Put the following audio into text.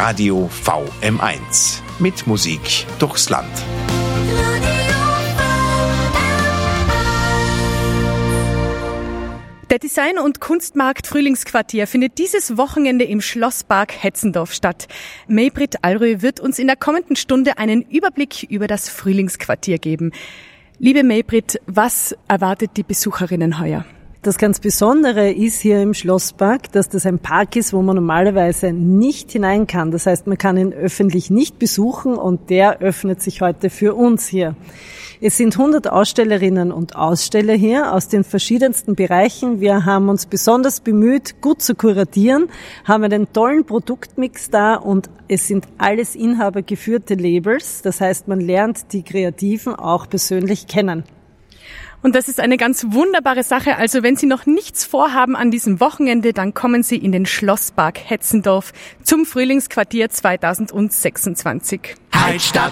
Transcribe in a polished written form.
Radio VM1 mit Musik durchs Land. Der Design- und Kunstmarkt Frühlingsquartier findet dieses Wochenende im Schlosspark Hetzendorf statt. Maybrit Alrö wird uns in der kommenden Stunde einen Überblick über das Frühlingsquartier geben. Liebe Maybrit, was erwartet die Besucherinnen heuer? Das ganz Besondere ist hier im Schlosspark, dass das ein Park ist, wo man normalerweise nicht hinein kann. Das heißt, man kann ihn öffentlich nicht besuchen und der öffnet sich heute für uns hier. Es sind 100 Ausstellerinnen und Aussteller hier aus den verschiedensten Bereichen. Wir haben uns besonders bemüht, gut zu kuratieren, haben einen tollen Produktmix da und es sind alles inhabergeführte Labels. Das heißt, man lernt die Kreativen auch persönlich kennen. Und das ist eine ganz wunderbare Sache. Also wenn Sie noch nichts vorhaben an diesem Wochenende, dann kommen Sie in den Schlosspark Hetzendorf zum Frühlingsquartier 2026. Halt, stopp,